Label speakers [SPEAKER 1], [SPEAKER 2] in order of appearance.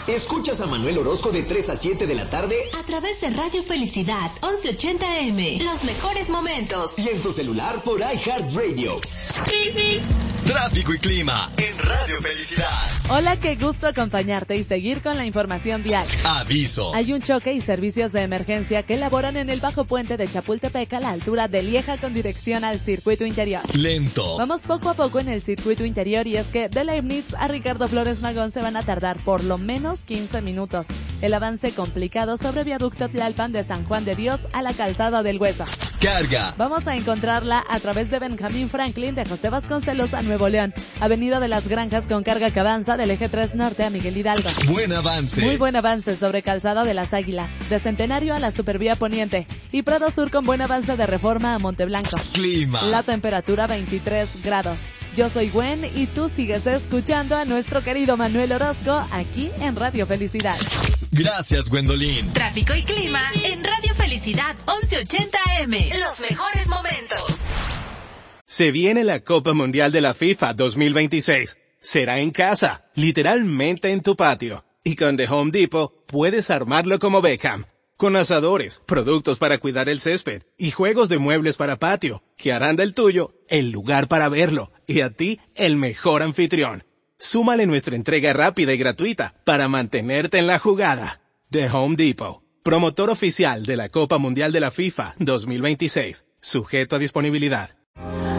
[SPEAKER 1] Escuchas a Manuel Orozco de 3 a 7 de la tarde
[SPEAKER 2] a través de Radio Felicidad 1180M. Los mejores momentos.
[SPEAKER 1] Y en tu celular por iHeartRadio.
[SPEAKER 3] Tráfico y clima en Radio Felicidad.
[SPEAKER 4] Hola, qué gusto acompañarte y seguir con la información vial.
[SPEAKER 3] Aviso.
[SPEAKER 4] Hay un choque y servicios de emergencia que laboran en el bajo puente de Chapultepec a la altura de Lieja con dirección al circuito interior.
[SPEAKER 3] Lento.
[SPEAKER 4] Vamos poco a poco en el circuito interior y es que de Leibniz a Ricardo Flores Magón se van a tardar por lo menos 15 minutos. El avance complicado sobre viaducto Tlalpan de San Juan de Dios a la calzada del Hueso.
[SPEAKER 3] Carga.
[SPEAKER 4] Vamos a encontrarla a través de Benjamín Franklin de José Vasconcelos a Nuevo León, Avenida de las Granjas con carga que avanza del eje 3 norte a Miguel Hidalgo.
[SPEAKER 3] Buen avance.
[SPEAKER 4] Muy buen avance sobre Calzada de las Águilas, de Centenario a la Supervía Poniente y Prado Sur con buen avance de Reforma a Monteblanco.
[SPEAKER 3] Clima.
[SPEAKER 4] La temperatura 23 grados. Yo soy Gwen y tú sigues escuchando a nuestro querido Manuel Orozco aquí en Radio Felicidad.
[SPEAKER 3] Gracias, Gwendolyn.
[SPEAKER 2] Tráfico y clima en Radio Felicidad 1180M. Los mejores momentos.
[SPEAKER 5] Se viene la Copa Mundial de la FIFA 2026. Será en casa, literalmente en tu patio. Y con The Home Depot puedes armarlo como Beckham. Con asadores, productos para cuidar el césped y juegos de muebles para patio, que harán del tuyo el lugar para verlo y a ti el mejor anfitrión. Súmale nuestra entrega rápida y gratuita para mantenerte en la jugada. The Home Depot, promotor oficial de la Copa Mundial de la FIFA 2026. Sujeto a disponibilidad.